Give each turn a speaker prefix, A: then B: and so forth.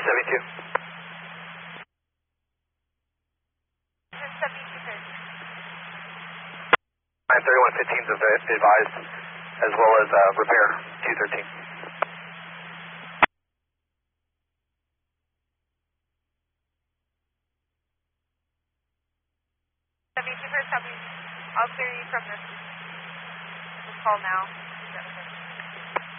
A: 72. 93115 is advised, as well as repair 213.
B: I'll clear you from this call now.